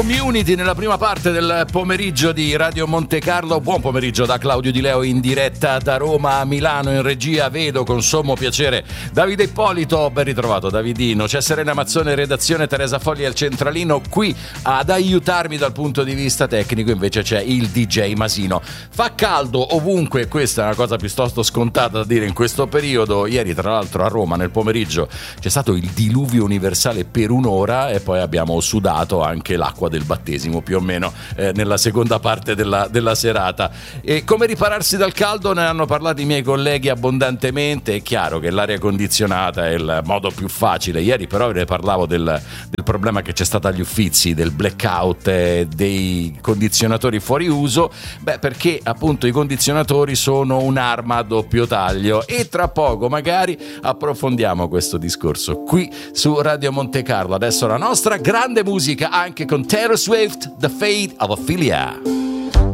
Community nella prima parte del pomeriggio di Radio Monte Carlo. Buon pomeriggio da Claudio Di Leo in diretta da Roma a Milano. In regia vedo con sommo piacere Davide Ippolito, ben ritrovato Davidino. C'è Serena Mazzone, redazione, Teresa Fogli al centralino. Qui ad aiutarmi dal punto di vista tecnico invece c'è il DJ Masino. Fa caldo ovunque, questa è una cosa piuttosto scontata da dire in questo periodo. Ieri tra l'altro a Roma nel pomeriggio c'è stato il diluvio universale per un'ora e poi abbiamo sudato anche l'acqua del battesimo più o meno nella seconda parte della serata. E come ripararsi dal caldo ne hanno parlato i miei colleghi abbondantemente. È chiaro che l'aria condizionata è il modo più facile. Ieri però ne parlavo del problema che c'è stato agli Uffizi, del blackout dei condizionatori fuori uso, perché appunto i condizionatori sono un'arma a doppio taglio e tra poco magari approfondiamo questo discorso qui su Radio Monte Carlo. Adesso la nostra grande musica anche con Taylor Swift, The Fate of Ophelia.